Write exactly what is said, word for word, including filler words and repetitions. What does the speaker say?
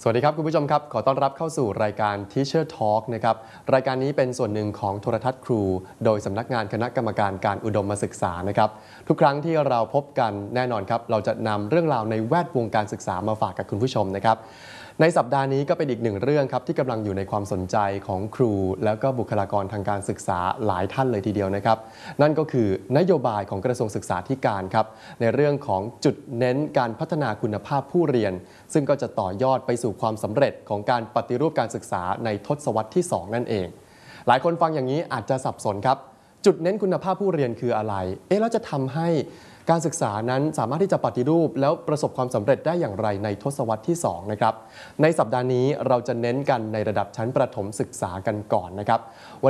สวัสดีครับคุณผู้ชมครับขอต้อนรับเข้าสู่รายการ Teacher Talk นะครับรายการนี้เป็นส่วนหนึ่งของโทรทัศน์ครูโดยสำนักงานคณะกรรมการการอุดมศึกษานะครับทุกครั้งที่เราพบกันแน่นอนครับเราจะนำเรื่องราวในแวดวงการศึกษามาฝากกับคุณผู้ชมนะครับในสัปดาห์นี้ก็เป็นอีกหนึ่งเรื่องครับที่กำลังอยู่ในความสนใจของครูแล้วก็บุคลากรทางการศึกษาหลายท่านเลยทีเดียวนะครับนั่นก็คือนโยบายของกระทรวงศึกษาธิการครับในเรื่องของจุดเน้นการพัฒนาคุณภาพผู้เรียนซึ่งก็จะต่อยอดไปสู่ความสำเร็จของการปฏิรูปการศึกษาในทศวรรษที่สองนั่นเองหลายคนฟังอย่างนี้อาจจะสับสนครับจุดเน้นคุณภาพผู้เรียนคืออะไรเอ๊ะแล้วจะทำให้การศึกษานั้นสามารถที่จะปฏิรูปแล้วประสบความสำเร็จได้อย่างไรในทศวรรษที่สองนะครับในสัปดาห์นี้เราจะเน้นกันในระดับชั้นประถมศึกษากันก่อนนะครับ